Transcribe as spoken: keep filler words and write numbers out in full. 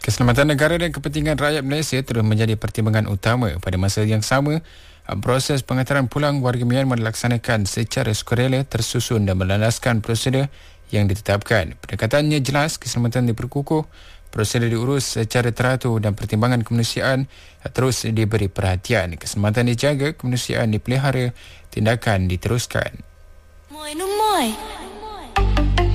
Keselamatan negara dan kepentingan rakyat Malaysia terus menjadi pertimbangan utama. Pada masa yang sama, proses pengantaran pulang warga Myanmar dilaksanakan secara sukarela, tersusun dan berlandaskan prosedur yang ditetapkan. Pendekatannya jelas, keselamatan diperkukuh, prosedur diurus secara teratur dan pertimbangan kemanusiaan terus diberi perhatian. Keselamatan dijaga, kemanusiaan dipelihara, tindakan diteruskan. Moi, no moi.